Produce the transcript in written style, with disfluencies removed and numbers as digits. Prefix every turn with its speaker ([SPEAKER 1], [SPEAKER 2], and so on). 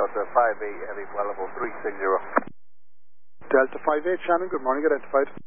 [SPEAKER 1] Delta 58 Heavy, well level 360.
[SPEAKER 2] Delta 58, Shannon, good morning, identified.